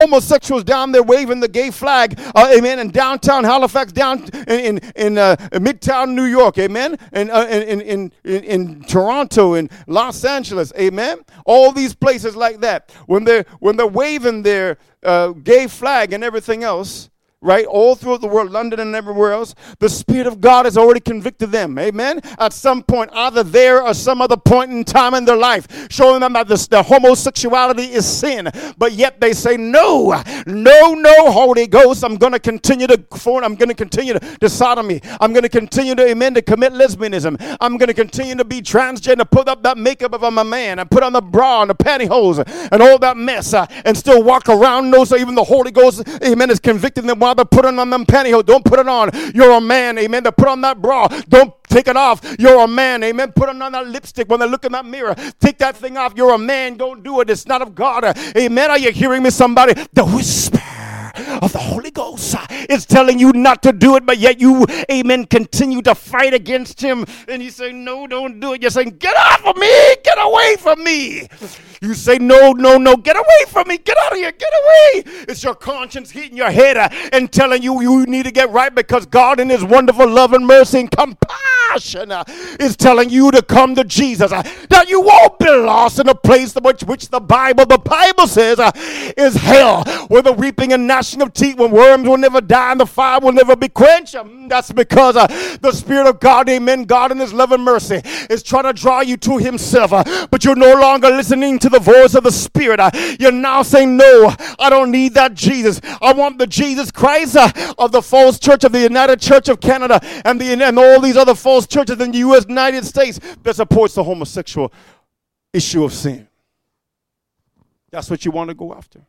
homosexuals down there waving the gay flag, amen, in downtown Halifax, down in Midtown New York, amen, and in Toronto, in Los Angeles, amen. All these places like that, when they're waving their gay flag and everything else, right, all throughout the world, London and everywhere else, the Spirit of God has already convicted them, amen, at some point, either there or some other point in time in their life, showing them that the homosexuality is sin, but yet they say, no, Holy Ghost, I'm going to continue to form, I'm going to continue to sodomy, I'm going to continue to, amen, to commit lesbianism, I'm going to continue to be transgender, put up that makeup of a man, and put on the bra and the pantyhose, and all that mess, and still walk around, so even the Holy Ghost, amen, is convicting them while they're putting on them pantyhose. Don't put it on. You're a man, amen. To put on that bra. Don't take it off. You're a man, amen. Put on that lipstick when they look in that mirror. Take that thing off. You're a man. Don't do it. It's not of God. Amen. Are you hearing me, somebody? The whisper of the Holy Ghost is telling you not to do it, but yet you, amen, continue to fight against him. And you say, no, don't do it. You're saying, get off of me. Get away from me. You say, no, get away from me. Get out of here. Get away. It's your conscience hitting your head and telling you you need to get right, because God in his wonderful love and mercy and compassion is telling you to come to Jesus. That you won't be lost in a place which the Bible says is hell, where the weeping and gnashing of teeth, when worms will never die and the fire will never be quenched. That's because the Spirit of God, amen, God in his love and mercy is trying to draw you to himself, but you're no longer listening to the voice of the Spirit. You're now saying, no, I don't need that Jesus. I want the Jesus Christ of the false church of the United Church of Canada and all these other false churches in the United States that supports the homosexual issue of sin. That's what you want to go after.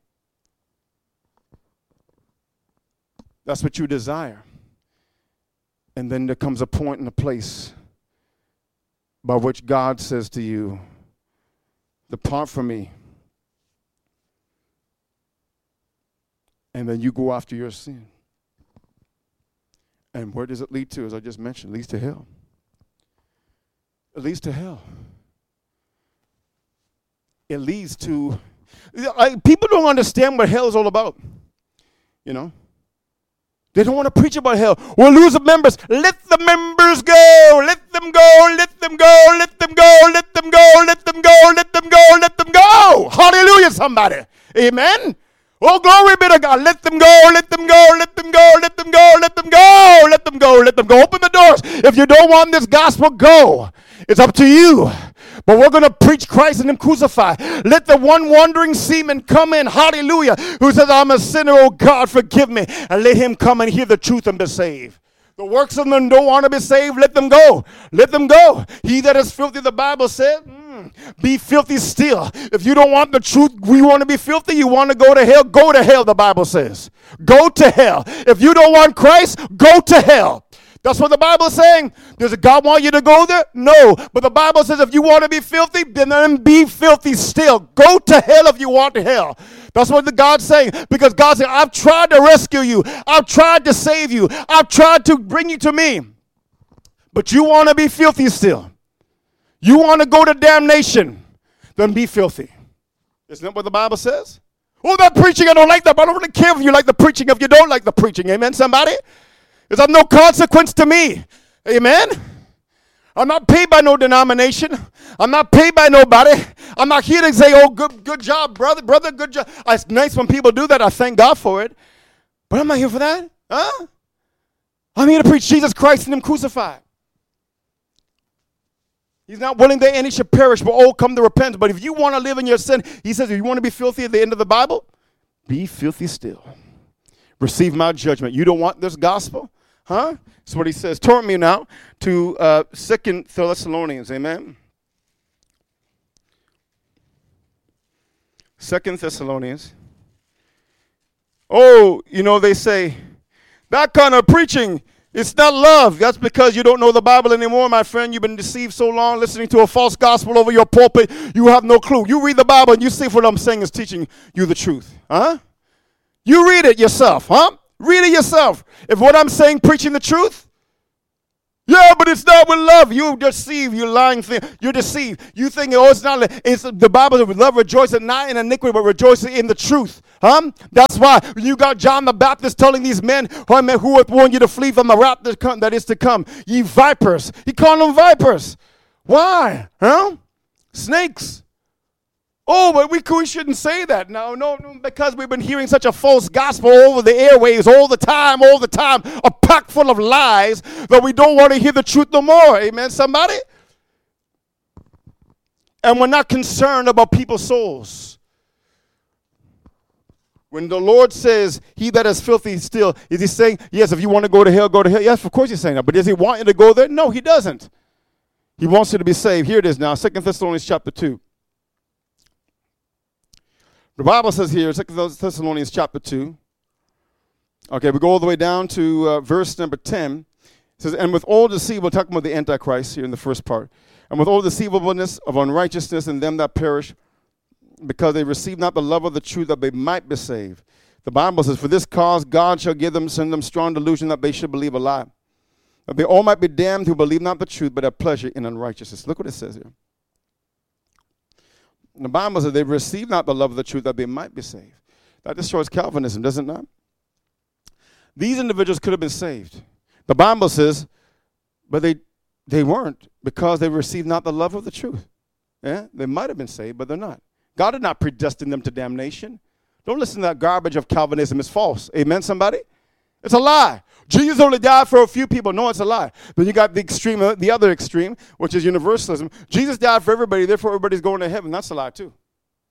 That's what you desire. And then there comes a point and a place by which God says to you, depart from me. And then you go after your sin. And where does it lead to? As I just mentioned, it leads to hell. It leads to hell. It leads to... people don't understand what hell is all about. You know? They don't want to preach about hell. We'll lose the members. Let the members go. Let them go. Let them go. Let them go. Let them go. Let them go. Let them go. Let them go. Hallelujah, somebody. Amen. Oh, glory be to God. Let them go. Let them go. Let them go. Let them go. Let them go. Let them go. Let them go. Open the doors. If you don't want this gospel, go. It's up to you. But we're going to preach Christ and him crucified. Let the one wandering seaman come in, hallelujah, who says, I'm a sinner, oh God, forgive me. And let him come and hear the truth and be saved. The works of them don't want to be saved, let them go. Let them go. He that is filthy, the Bible said, be filthy still. If you don't want the truth, we want to be filthy, you want to go to hell, the Bible says. Go to hell. If you don't want Christ, go to hell. That's what the Bible is saying. Does God want you to go there? No. But the Bible says if you want to be filthy, then be filthy still. Go to hell if you want to hell. That's what God's saying. Because God said, I've tried to rescue you. I've tried to save you. I've tried to bring you to me. But you want to be filthy still. You want to go to damnation. Then be filthy. Isn't that what the Bible says? Oh, that preaching, I don't like that. But I don't really care if you like the preaching, if you don't like the preaching. Amen, somebody? It's of no consequence to me. Amen? I'm not paid by no denomination. I'm not paid by nobody. I'm not here to say, oh, good job, brother, good job. It's nice when people do that. I thank God for it. But I'm not here for that. Huh? I'm here to preach Jesus Christ and him crucified. He's not willing that any should perish, but all come to repentance. But if you want to live in your sin, he says, if you want to be filthy at the end of the Bible, be filthy still. Receive my judgment. You don't want this gospel? Huh? That's what he says. Turn me now to 2 Thessalonians. Amen. 2 Thessalonians. Oh, they say, that kind of preaching, it's not love. That's because you don't know the Bible anymore, my friend. You've been deceived so long listening to a false gospel over your pulpit. You have no clue. You read the Bible and you see if what I'm saying is teaching you the truth. Huh? You read it yourself, huh? Read it yourself. If what I'm saying preaching the truth, Yeah, but it's not with love. You deceive. You lying thing. You're deceived. You think, oh, it's not. It's the Bible says, love rejoicing not in iniquity, but rejoicing in the truth. That's why you got John the Baptist telling these men, who hath warned you to flee from the wrath that is to come. Ye vipers. He called them vipers. Why? Snakes. Oh, but we shouldn't say that. No, because we've been hearing such a false gospel over the airwaves all the time, a pack full of lies that we don't want to hear the truth no more. Amen, somebody? And we're not concerned about people's souls. When the Lord says, he that is filthy still, is he saying, yes, if you want to go to hell, go to hell? Yes, of course he's saying that. But does he want you to go there? No, he doesn't. He wants you to be saved. Here it is now, 2 Thessalonians chapter 2. The Bible says here, 2 Thessalonians chapter 2. Okay, we go all the way down to verse number 10. It says, and with all deceit, we're talking about the Antichrist here in the first part. And with all deceivableness of unrighteousness in them that perish, because they receive not the love of the truth, that they might be saved. The Bible says, for this cause God shall send them strong delusion that they should believe a lie. That they all might be damned who believe not the truth, but have pleasure in unrighteousness. Look what it says here. The Bible says they receive not the love of the truth that they might be saved. That destroys Calvinism, does it not? These individuals could have been saved. The Bible says, but they weren't because they received not the love of the truth. Yeah? They might have been saved, but they're not. God did not predestine them to damnation. Don't listen to that garbage of Calvinism. It's false. Amen, somebody? It's a lie. Jesus only died for a few people. No, it's a lie. Then you got the other extreme, which is universalism. Jesus died for everybody, therefore everybody's going to heaven. That's a lie too.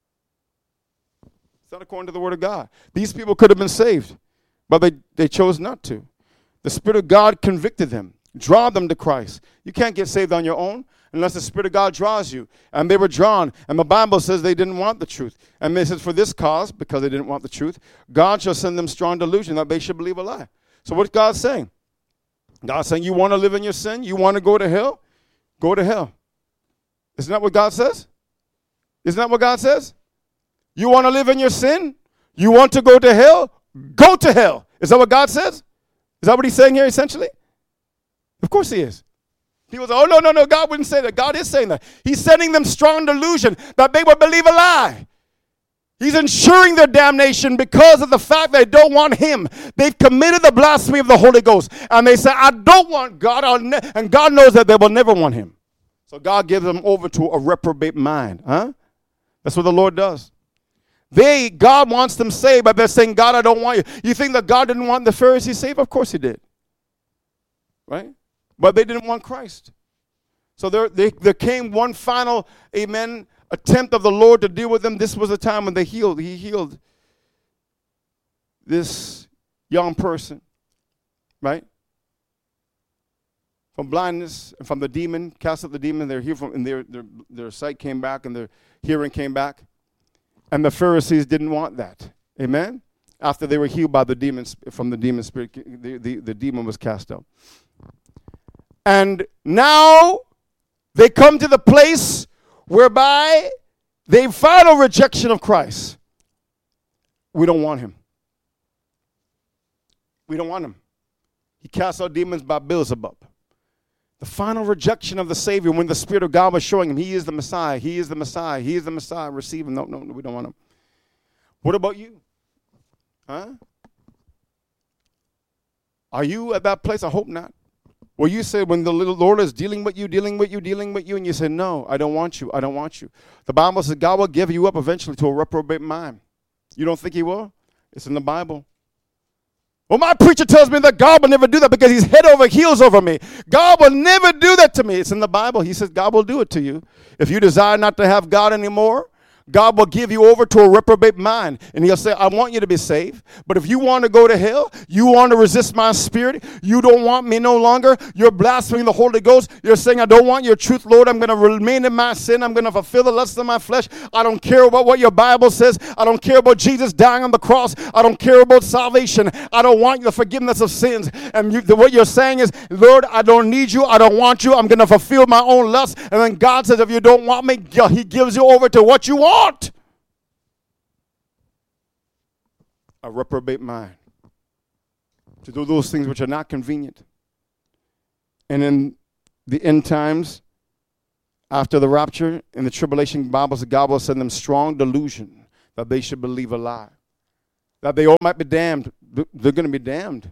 It's not according to the word of God. These people could have been saved, but they chose not to. The Spirit of God convicted them, draw them to Christ. You can't get saved on your own unless the Spirit of God draws you. And they were drawn. And the Bible says they didn't want the truth. And it says for this cause, because they didn't want the truth, God shall send them strong delusion that they should believe a lie. So what's God saying? God's saying you want to live in your sin? You want to go to hell? Go to hell. Isn't that what God says? Isn't that what God says? You want to live in your sin? You want to go to hell? Go to hell. Is that what God says? Is that what he's saying here essentially? Of course he is. People say, oh, no, God wouldn't say that. God is saying that. He's sending them strong delusion that they would believe a lie. He's ensuring their damnation because of the fact they don't want him. They've committed the blasphemy of the Holy Ghost. And they say, I don't want God. And God knows that they will never want him. So God gives them over to a reprobate mind. That's what the Lord does. God wants them saved, but they're saying, God, I don't want you. You think that God didn't want the Pharisees saved? Of course he did. Right? But they didn't want Christ. So there came one final, amen, attempt of the Lord to deal with them. This was the time when he healed this young person, right? From blindness and from the demon, cast out the demon. They're healed and their sight came back and their hearing came back. And the Pharisees didn't want that. Amen? After they were healed by the demons, from the demon spirit, the demon was cast out. And now they come to the place whereby they final rejection of Christ. We don't want him. We don't want him. He cast out demons by Beelzebub. The final rejection of the Savior when the Spirit of God was showing him he is the Messiah, he is the Messiah, he is the Messiah. Receive him. No, we don't want him. What about you? Are you at that place? I hope not. Well, you say when the Lord is dealing with you, and you say, no, I don't want you. The Bible says God will give you up eventually to a reprobate mind. You don't think he will? It's in the Bible. Well, my preacher tells me that God will never do that because he's head over heels over me. God will never do that to me. It's in the Bible. He says God will do it to you. If you desire not to have God anymore, God will give you over to a reprobate mind. And he'll say, I want you to be saved. But if you want to go to hell, you want to resist my spirit, you don't want me no longer, you're blaspheming the Holy Ghost, you're saying, I don't want your truth, Lord, I'm going to remain in my sin, I'm going to fulfill the lust of my flesh, I don't care about what your Bible says, I don't care about Jesus dying on the cross, I don't care about salvation, I don't want the forgiveness of sins. And what you're saying is, Lord, I don't need you, I don't want you, I'm going to fulfill my own lust. And then God says, if you don't want me, he gives you over to what you want. A reprobate mind. To do those things which are not convenient. And in the end times, after the rapture and the tribulation, God will send them strong delusion that they should believe a lie, that they all might be damned. They're going to be damned.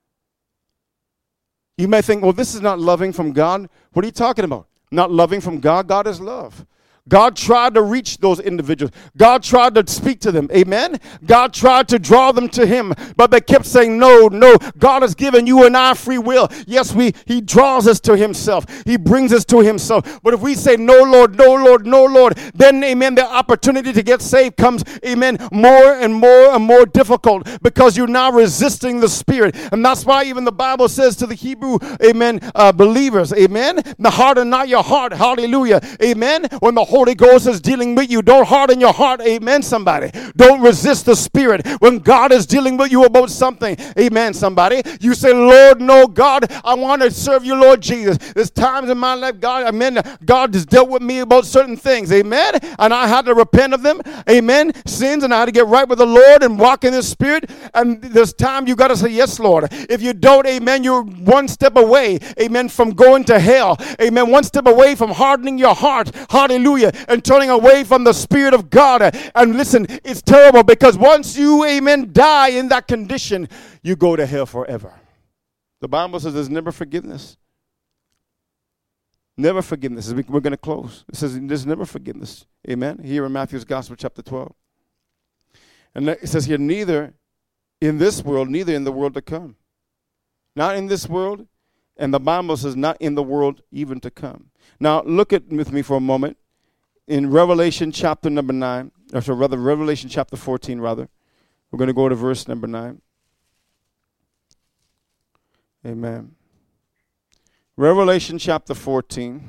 You may think, well, this is not loving from God. What are you talking about? Not loving from God? God is love. God tried to reach those individuals. God tried to speak to them. Amen? God tried to draw them to him, but they kept saying, no, no. God has given you and I free will. Yes, he draws us to himself. He brings us to himself. But if we say, no, Lord, no, Lord, no, Lord, then, amen, the opportunity to get saved comes, amen, more and more and more difficult because you're now resisting the Spirit. And that's why even the Bible says to the Hebrew, amen, believers, amen, the harden not your heart, hallelujah, amen. When the Holy Ghost is dealing with you, don't harden your heart, amen, somebody. Don't resist the Spirit. When God is dealing with you about something, amen, somebody, you say, Lord, no, God, I want to serve you, Lord Jesus. There's times in my life, God, amen, God has dealt with me about certain things, amen, and I had to repent of them, amen, sins, and I had to get right with the Lord and walk in the Spirit, and there's time you got to say, yes, Lord. If you don't, amen, you're one step away, amen, from going to hell, amen, one step away from hardening your heart, hallelujah, and turning away from the Spirit of God. And listen, it's terrible because once you, amen, die in that condition, you go to hell forever. The Bible says there's never forgiveness. Never forgiveness. We're going to close. It says there's never forgiveness. Amen. Here in Matthew's Gospel, chapter 12. And it says here, neither in this world, neither in the world to come. Not in this world. And the Bible says not in the world even to come. Now, look with me for a moment. In Revelation chapter number 9, or so rather Revelation chapter 14, rather. We're going to go to verse number 9. Amen. Revelation chapter 14.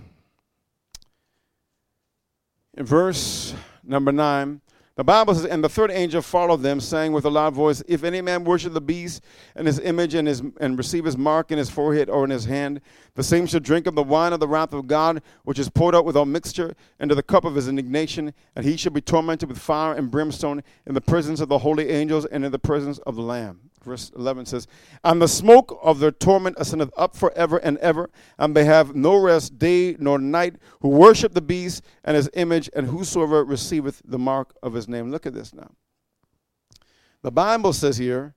In verse number 9, the Bible says, and the third angel followed them, saying with a loud voice, if any man worship the beast and his image and receive his mark in his forehead or in his hand, the same shall drink of the wine of the wrath of God, which is poured out without mixture into the cup of his indignation, and he shall be tormented with fire and brimstone in the presence of the holy angels and in the presence of the Lamb. Verse 11 says, and the smoke of their torment ascendeth up forever and ever, and they have no rest day nor night, who worship the beast and his image, and whosoever receiveth the mark of his name. Look at this now. The Bible says here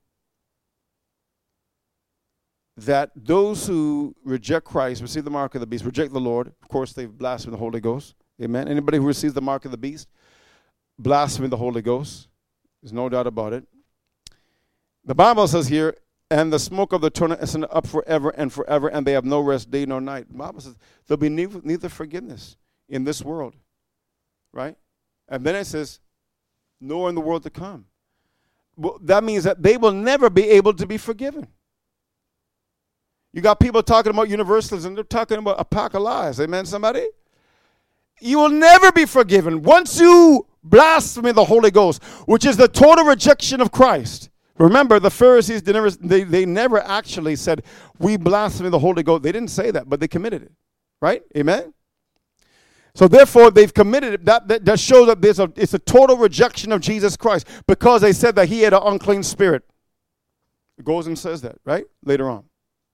that those who reject Christ, receive the mark of the beast, reject the Lord. Of course, they've blasphemed the Holy Ghost. Amen. Anybody who receives the mark of the beast, blaspheme the Holy Ghost. There's no doubt about it. The Bible says here, and the smoke of the torment is up forever and forever, and they have no rest day nor night. The Bible says there'll be neither forgiveness in this world, right? And then it says, nor in the world to come. Well, that means that they will never be able to be forgiven. You got people talking about universalism. They're talking about a pack of lies. Amen, somebody? You will never be forgiven. Once you blaspheme the Holy Ghost, which is the total rejection of Christ. Remember, the Pharisees, they never actually said, we blaspheme the Holy Ghost. They didn't say that, but they committed it. Right? Amen? So therefore, they've committed it. That shows that it's a total rejection of Jesus Christ because they said that he had an unclean spirit. It goes and says that, right? Later on.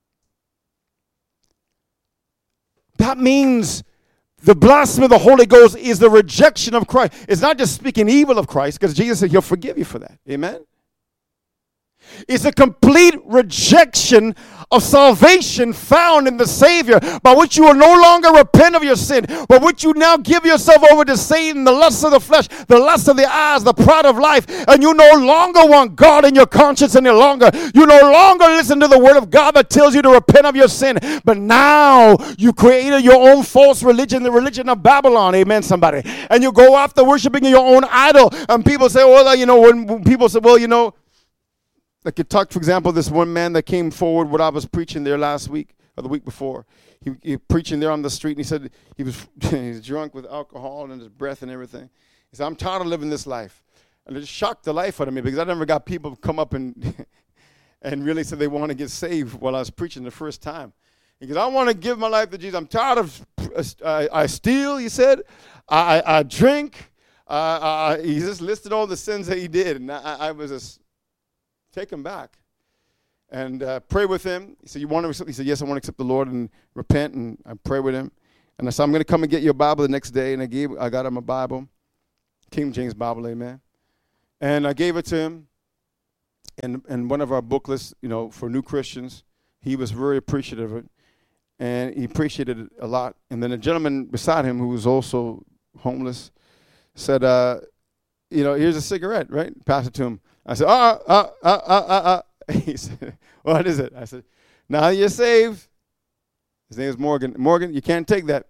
That means the blasphemy of the Holy Ghost is the rejection of Christ. It's not just speaking evil of Christ, because Jesus said he'll forgive you for that. Amen? It's a complete rejection of salvation found in the Savior, by which you will no longer repent of your sin, but which you now give yourself over to Satan, the lust of the flesh, the lust of the eyes, the pride of life, and you no longer want God in your conscience any longer. You no longer listen to the word of God that tells you to repent of your sin, but now you created your own false religion, the religion of Babylon. Amen, somebody. And you go after worshiping your own idol, and people say, well, when people say, well, like you talk, for example, this one man that came forward when I was preaching there last week or the week before. He preaching there on the street, and he said he was drunk with alcohol and his breath and everything. He said, I'm tired of living this life. And it just shocked the life out of me because I never got people come up and and really said they want to get saved while I was preaching the first time. Because I want to give my life to Jesus. I'm tired of, I steal, he said. I drink. He just listed all the sins that he did. And I was just taken back. and pray with him. He said, "You want to accept?" He said, "Yes, I want to accept the Lord and repent." And I pray with him. And I said, "I'm going to come and get your Bible the next day." And I got him a Bible, King James Bible, amen. And I gave it to him. And one of our booklets, for new Christians, he was very appreciative of it. And he appreciated it a lot. And then a gentleman beside him who was also homeless said, "Here's a cigarette," right? Pass it to him. I said, He said, "What is it?" I said, "Now you're saved." His name is Morgan. "Morgan, you can't take that."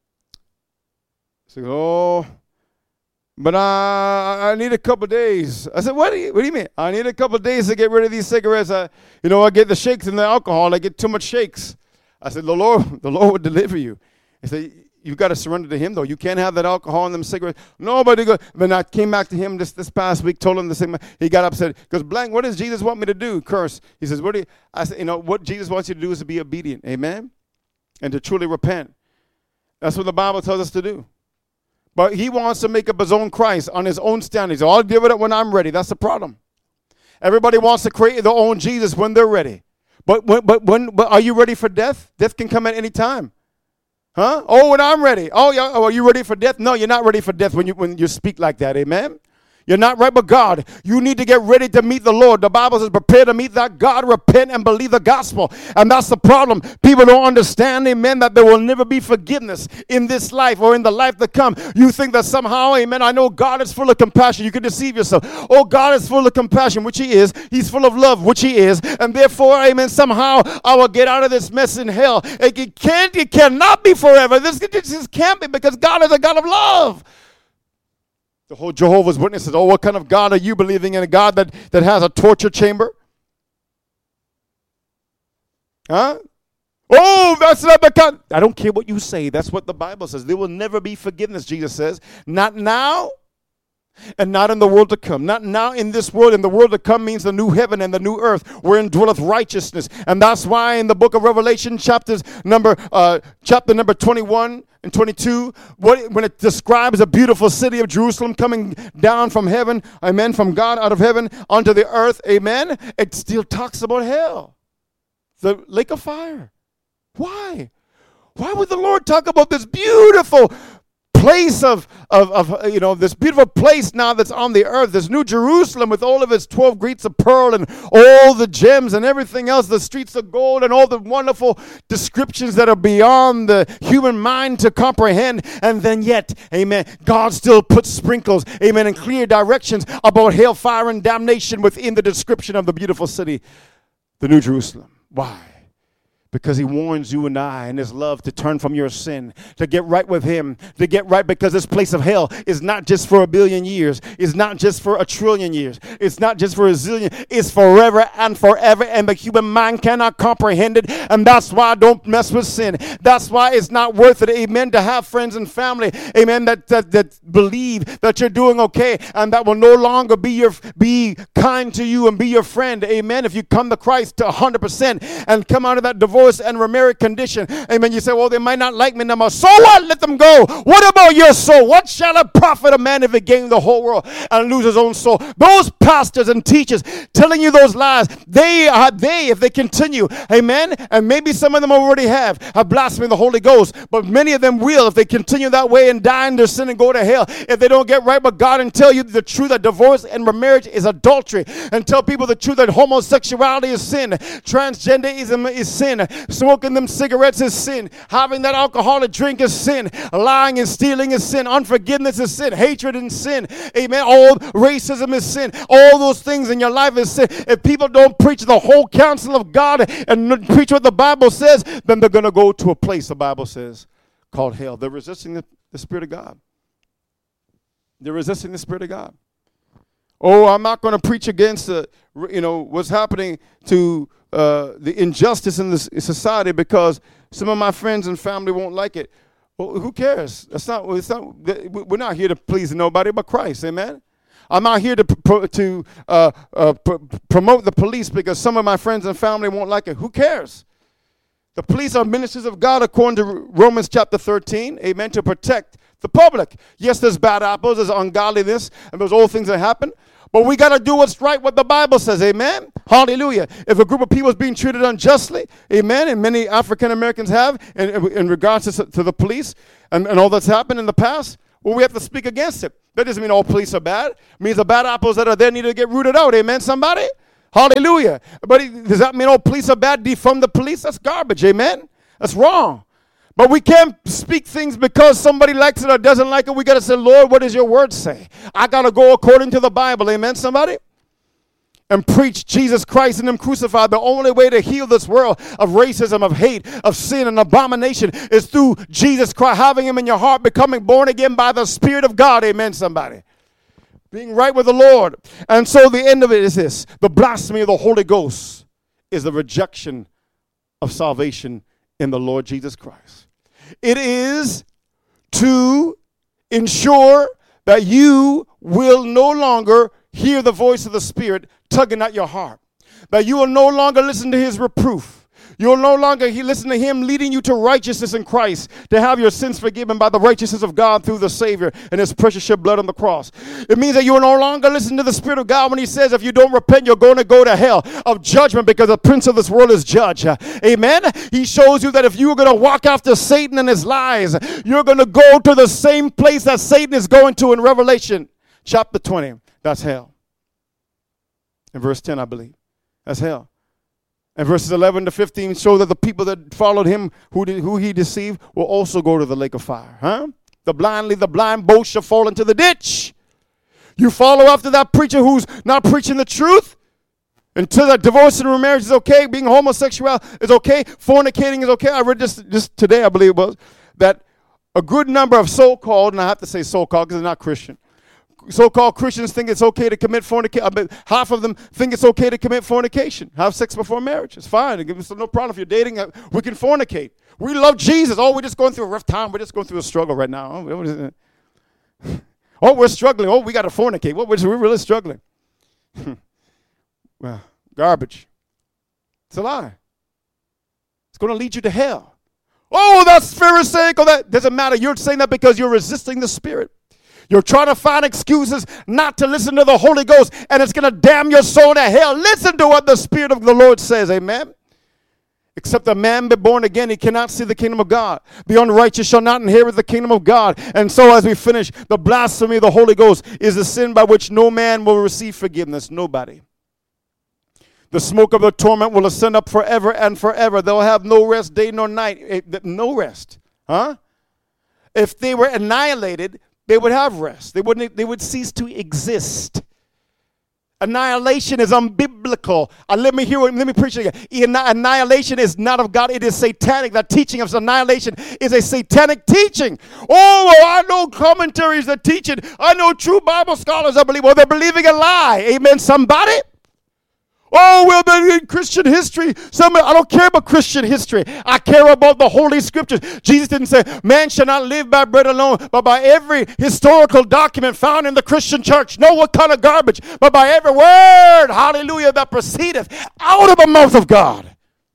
I said, "Oh, but I need a couple of days." I said, what do you mean? "I need a couple of days to get rid of these cigarettes. I get the shakes and the alcohol. I get too much shakes." I said, the Lord will deliver you." He said, "You've got to surrender to him, though. You can't have that alcohol and them cigarettes." Nobody go. But I came back to him this past week, told him the same. He got upset. He goes, "Blank, what does Jesus want me to do? Curse?" He says, I said, what Jesus wants you to do is to be obedient. Amen? And to truly repent. That's what the Bible tells us to do. But he wants to make up his own Christ on his own standards. "I'll give it up when I'm ready." That's the problem. Everybody wants to create their own Jesus when they're ready. But are you ready for death? Death can come at any time. Huh? "Oh, when I'm ready." "Oh, yeah. Oh, are you ready for death?" No, you're not ready for death when you speak like that. Amen? You're not right with God. You need to get ready to meet the Lord. The Bible says, "Prepare to meet that God, repent and believe the gospel." And that's the problem. People don't understand, amen, that there will never be forgiveness in this life or in the life to come. You think that somehow, amen, I know God is full of compassion. You can deceive yourself. Oh, God is full of compassion, which he is. He's full of love, which he is. And therefore, amen, somehow I will get out of this mess in hell. It cannot be forever. This just can't be, because God is a God of love. The whole Jehovah's Witnesses, "Oh, what kind of God are you believing in? A God that has a torture chamber?" Huh? "Oh, that's not the God." I don't care what you say. That's what the Bible says. There will never be forgiveness, Jesus says. Not now and not in the world to come. Not now in this world. In the world to come means the new heaven and the new earth wherein dwelleth righteousness. And that's why in the book of Revelation, chapter number 21 and 22, when it describes a beautiful city of Jerusalem coming down from heaven, amen, from God out of heaven onto the earth, amen, it still talks about hell, the lake of fire. Why? Why would the Lord talk about this beautiful place of this beautiful place now that's on the earth, this new Jerusalem with all of its 12 gates of pearl and all the gems and everything else, the streets of gold and all the wonderful descriptions that are beyond the human mind to comprehend? And then yet, amen, God still puts sprinkles, amen, and clear directions about hellfire and damnation within the description of the beautiful city, the New Jerusalem. Why? Because he warns you and I in his love to turn from your sin, to get right with him, to get right, because this place of hell is not just for 1 billion years. It's not just for 1 trillion years. It's not just for 1 zillion. It's forever and forever, and the human mind cannot comprehend it. And that's why I don't mess with sin. That's why it's not worth it, amen, to have friends and family, amen, that believe that you're doing okay and that will no longer be kind to you and be your friend, amen. If you come to Christ to 100% and come out of that divorce and remarried condition, amen, you say, "Well, they might not like me no more." So what? Let them go. What about your soul? What shall it profit a man if he gain the whole world and lose his own soul? Those pastors and teachers telling you those lies, if they continue, amen, and maybe some of them already have blasphemed the Holy Ghost, but many of them will if they continue that way and die in their sin and go to hell. If they don't get right with God and tell you the truth that divorce and remarriage is adultery, and tell people the truth that homosexuality is sin, transgenderism is sin, smoking them cigarettes is sin, having that alcoholic drink is sin, lying and stealing is sin, unforgiveness is sin, hatred is sin, amen, all racism is sin, all those things in your life is sin. If people don't preach the whole counsel of God and preach what the Bible says, then they're going to go to a place, the Bible says, called hell. They're resisting the Spirit of God. They're resisting the Spirit of God. Oh, I'm not going to preach against what's happening to the injustice in this society because some of my friends and family won't like it. Well, who cares? We're not here to please nobody but Christ. Amen. I'm not here to promote the police because some of my friends and family won't like it. Who cares? The police are ministers of God according to Romans chapter 13. Amen. To protect the public. Yes, there's bad apples, there's ungodliness, and there's all things that happen. But we got to do what's right, what the Bible says. Amen. Hallelujah. If a group of people is being treated unjustly, amen, and many African Americans have in regards to the police and all that's happened in the past, well, we have to speak against it. That doesn't mean all police are bad. It means the bad apples that are there need to get rooted out. Amen, somebody? Hallelujah. But does that mean all police are bad? Defund the police? That's garbage. Amen? That's wrong. But we can't speak things because somebody likes it or doesn't like it. We got to say, Lord, what does your word say? I got to go according to the Bible. Amen, somebody? And preach Jesus Christ and him crucified. The only way to heal this world of racism, of hate, of sin and abomination is through Jesus Christ, having him in your heart, becoming born again by the Spirit of God. Amen, somebody? Being right with the Lord. And so the end of it is this. The blasphemy of the Holy Ghost is the rejection of salvation in the Lord Jesus Christ. It is to ensure that you will no longer hear the voice of the Spirit tugging at your heart. That you will no longer listen to his reproof. You will no longer listen to him leading you to righteousness in Christ, to have your sins forgiven by the righteousness of God through the Savior and his precious shed blood on the cross. It means that you will no longer listen to the Spirit of God when he says if you don't repent, you're going to go to hell of judgment because the prince of this world is judge. Amen? He shows you that if you are going to walk after Satan and his lies, you're going to go to the same place that Satan is going to in Revelation chapter 20. That's hell. In verse 10, I believe. That's hell. And verses 11 to 15 show that the people that followed him, who he deceived, will also go to the lake of fire. Huh? The blind both shall fall into the ditch. You follow after that preacher who's not preaching the truth, until that divorce and remarriage is okay, being homosexual is okay, fornicating is okay. I read this just today, I believe it was, that a good number of so-called, and I have to say so-called because they're not Christian, so-called Christians think it's okay to commit fornication. Half of them think it's okay to commit fornication. Have sex before marriage. It's fine. It's no problem. If you're dating, we can fornicate. We love Jesus. Oh, we're just going through a rough time. We're just going through a struggle right now. Oh, we're struggling. Oh, we got to fornicate. We're really struggling. Well, garbage. It's a lie. It's going to lead you to hell. Oh, that's Pharisaical. That doesn't matter. You're saying that because you're resisting the Spirit. You're trying to find excuses not to listen to the Holy Ghost, and it's going to damn your soul to hell. Listen to what the Spirit of the Lord says, amen? Except a man be born again, he cannot see the kingdom of God. The unrighteous shall not inherit the kingdom of God. And so as we finish, the blasphemy of the Holy Ghost is the sin by which no man will receive forgiveness, nobody. The smoke of the torment will ascend up forever and forever. They'll have no rest day nor night. No rest. Huh? If they were annihilated, they would have rest. They would cease to exist. Annihilation is unbiblical. Let me preach it again. Annihilation is not of God. It is satanic. The teaching of annihilation is a satanic teaching. Oh, well, I know commentaries that teach it. I know true Bible scholars that believe. Well, they're believing a lie. Amen, somebody? Oh, well, then in Christian history, I don't care about Christian history. I care about the Holy Scriptures. Jesus didn't say, man shall not live by bread alone, but by every historical document found in the Christian church. No, what kind of garbage? But by every word, hallelujah, that proceedeth out of the mouth of God.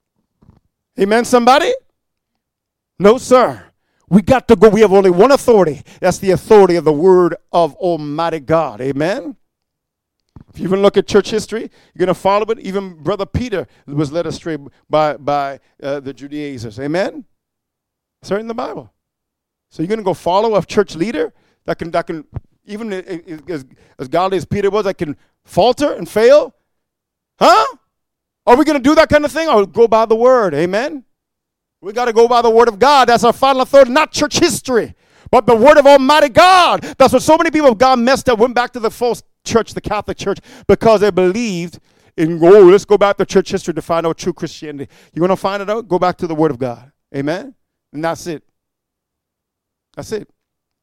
Amen, somebody? No, sir. We got to go. We have only one authority. That's the authority of the Word of Almighty God. Amen? If you even look at church history, you're going to follow it. Even Brother Peter was led astray by the Judaizers. Amen? It's right in the Bible. So you're going to go follow a church leader that can even as godly as Peter was, that can falter and fail? Huh? Are we going to do that kind of thing? Or go by the Word? Amen? We got to go by the Word of God. That's our final authority, not church history, but the Word of Almighty God. That's what so many people of God messed up, went back to the false church, the Catholic Church, because they believed in, let's go back to church history to find out true Christianity. You want to find it out? Go back to the Word of God. Amen? And that's it. That's it.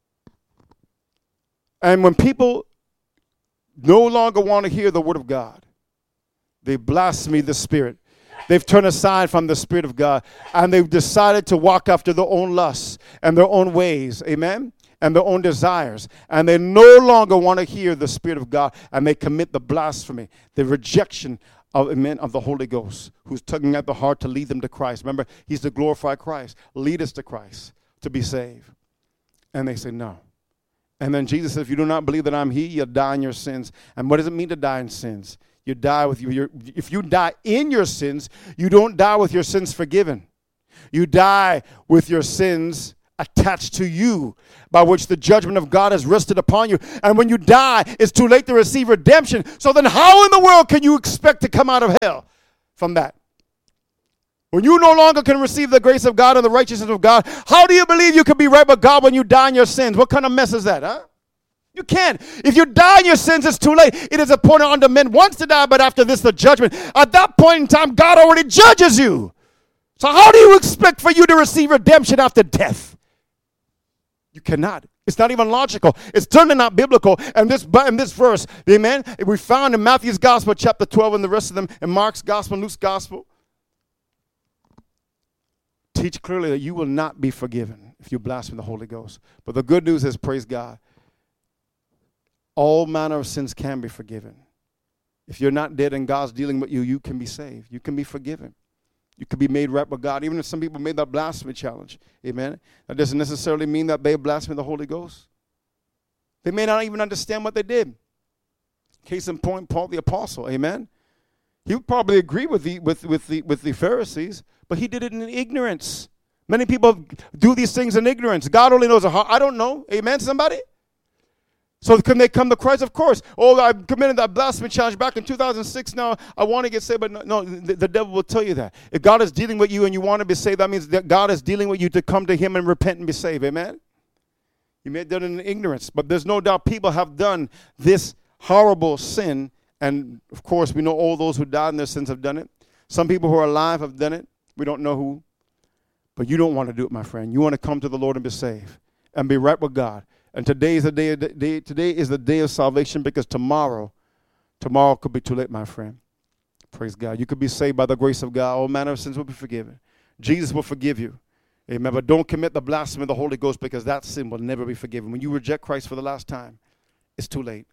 And when people no longer want to hear the Word of God, they blaspheme the Spirit. They've turned aside from the Spirit of God, and they've decided to walk after their own lusts and their own ways. Amen? And their own desires, and they no longer want to hear the Spirit of God, and they commit the blasphemy, the rejection of the Holy Ghost, who's tugging at the heart to lead them to Christ. Remember, he's the glorified Christ. Lead us to Christ to be saved. And they say no. And then Jesus said, if you do not believe that I'm he, you'll die in your sins. And what does it mean to die in sins? You die with if you die in your sins, you don't die with your sins forgiven. You die with your sins attached to you, by which the judgment of God has rested upon you. And when you die, it's too late to receive redemption. So then how in the world can you expect to come out of hell from that? When you no longer can receive the grace of God and the righteousness of God, how do you believe you can be right with God when you die in your sins? What kind of mess is that, huh? You can't. If you die in your sins, it's too late. It is appointed unto men once to die, but after this, the judgment. At that point in time, God already judges you. So how do you expect for you to receive redemption after death? You cannot. It's not even logical. It's certainly not biblical. And this verse, amen, we found in Matthew's Gospel, chapter 12, and the rest of them, in Mark's Gospel, Luke's Gospel, teach clearly that you will not be forgiven if you blaspheme the Holy Ghost. But the good news is, praise God, all manner of sins can be forgiven. If you're not dead and God's dealing with you, you can be saved. You can be forgiven. You can be made right with God. Even if some people made that blasphemy challenge, amen, that doesn't necessarily mean that they blaspheme the Holy Ghost. They may not even understand what they did. Case in point, Paul the Apostle, amen. He would probably agree with the Pharisees, but he did it in ignorance. Many people do these things in ignorance. God only knows how. I don't know. Amen, somebody? So can they come to Christ? Of course. Oh, I committed that blasphemy challenge back in 2006. Now I want to get saved, but no, the devil will tell you that. If God is dealing with you and you want to be saved, that means that God is dealing with you to come to him and repent and be saved. Amen? You may have done it in ignorance, but there's no doubt people have done this horrible sin. And, of course, we know all those who died in their sins have done it. Some people who are alive have done it. We don't know who. But you don't want to do it, my friend. You want to come to the Lord and be saved and be right with God. And today is the day of salvation, because tomorrow could be too late, my friend. Praise God. You could be saved by the grace of God. All manner of sins will be forgiven. Jesus will forgive you. Amen. But don't commit the blasphemy of the Holy Ghost, because that sin will never be forgiven. When you reject Christ for the last time, it's too late.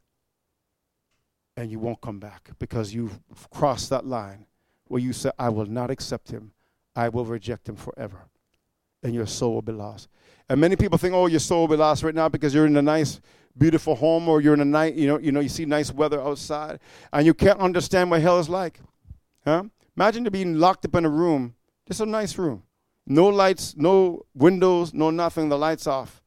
And you won't come back, because you've crossed that line where you say, I will not accept him. I will reject him forever. And your soul will be lost. And many people think, oh, your soul will be lost right now because you're in a nice, beautiful home, or you're in a night, you see nice weather outside, and you can't understand what hell is like. Huh? Imagine being locked up in a room, just a nice room. No lights, no windows, no nothing, the lights off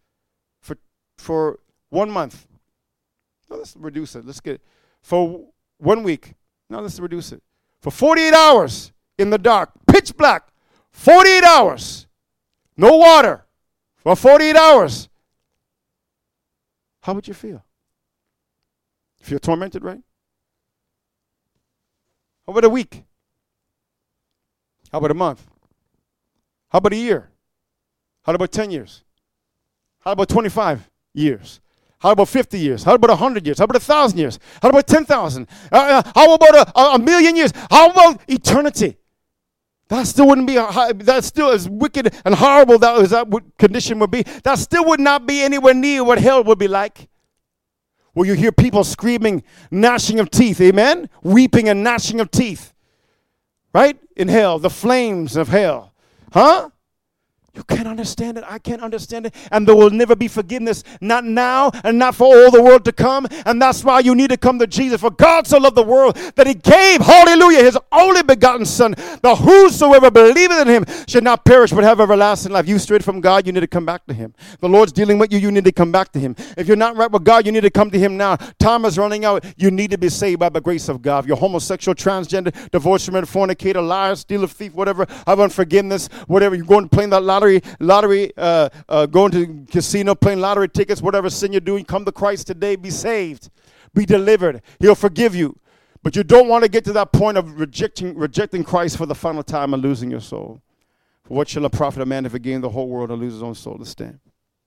for 1 month. No, let's reduce it. Let's get it. For 1 week. Now let's reduce it. For 48 hours in the dark, pitch black, 48 hours, no water, for 48 hours. How would you feel? You feel tormented, right? How about a week? How about a month? How about a year? How about 10 years? How about 25 years? How about 50 years? How about 100 years? How about 1,000 years? How about 10,000? How about a million years? How about eternity? That still wouldn't be, that still as wicked and horrible as that condition would be. That still would not be anywhere near what hell would be like. Where you hear people screaming, gnashing of teeth, amen? Weeping and gnashing of teeth. Right? In hell, the flames of hell. Huh? You can't understand it. I can't understand it. And there will never be forgiveness, not now and not for all the world to come. And that's why you need to come to Jesus. For God so loved the world that he gave, hallelujah, his only begotten son, that whosoever believeth in him should not perish but have everlasting life. You strayed from God, you need to come back to him. The Lord's dealing with you, you need to come back to him. If you're not right with God, you need to come to him now. Time is running out. You need to be saved by the grace of God. If you're homosexual, transgender, divorced man, fornicator, liar, stealer, thief, whatever, have unforgiveness, whatever, you're going to play that lottery, going to casino, playing lottery tickets, whatever sin you're doing, come to Christ today, be saved, be delivered. He'll forgive you. But you don't want to get to that point of rejecting Christ for the final time and losing your soul. For what shall it profit a man if he gain the whole world and lose his own soul? To stand.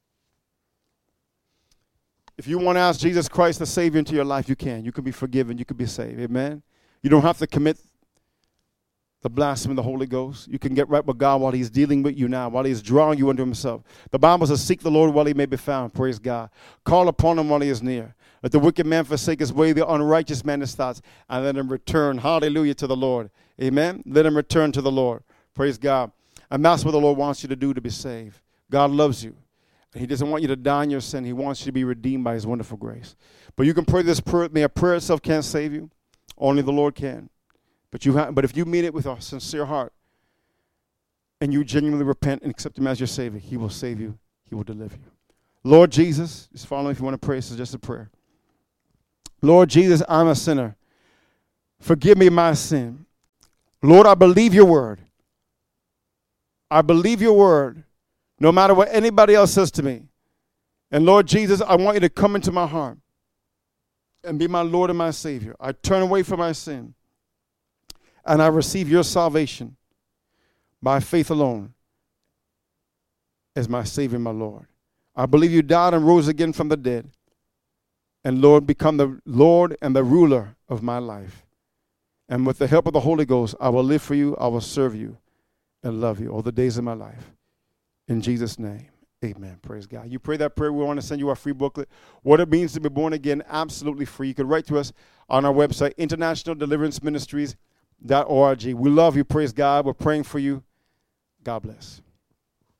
If you want to ask Jesus Christ the Savior into your life, you can. You can be forgiven. You can be saved. Amen. You don't have to commit the blasphemy of the Holy Ghost. You can get right with God while he's dealing with you now, while he's drawing you unto himself. The Bible says, seek the Lord while he may be found. Praise God. Call upon him while he is near. Let the wicked man forsake his way, the unrighteous man his thoughts, and let him return, hallelujah, to the Lord. Amen. Let him return to the Lord. Praise God. And that's what the Lord wants you to do to be saved. God loves you. He doesn't want you to die in your sin. He wants you to be redeemed by his wonderful grace. But you can pray this prayer with me. A prayer itself can't save you. Only the Lord can. But if you mean it with a sincere heart and you genuinely repent and accept him as your Savior, he will save you. He will deliver you. Lord Jesus, just follow me if you want to pray. This is just a prayer. Lord Jesus, I'm a sinner. Forgive me my sin. Lord, I believe your word. I believe your word, no matter what anybody else says to me. And Lord Jesus, I want you to come into my heart and be my Lord and my Savior. I turn away from my sin, and I receive your salvation by faith alone as my Savior and my Lord. I believe you died and rose again from the dead. And Lord, become the Lord and the ruler of my life. And with the help of the Holy Ghost, I will live for you, I will serve you, and love you all the days of my life. In Jesus' name, amen. Praise God. You pray that prayer, we want to send you our free booklet, What It Means to Be Born Again, absolutely free. You can write to us on our website, internationaldeliveranceministries.org. We love you, praise God. We're praying for you. God bless.